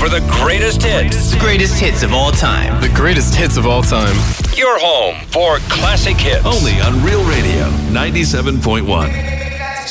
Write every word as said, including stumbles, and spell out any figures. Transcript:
for the greatest hits. The greatest hits of all time. The greatest hits of all time. Your home for classic hits. Only on Real Radio ninety-seven point one.